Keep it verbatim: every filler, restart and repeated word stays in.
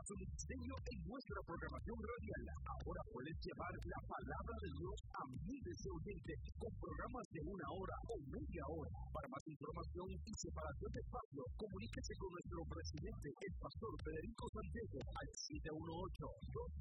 su diseño en nuestra programación radial. Ahora puedes llevar la palabra de Dios a miles de oyentes con programas de una hora o media hora. Para más información y separación de espacio, comuníquese con nuestro presidente, el pastor Federico Santiago, al siete uno ocho, dos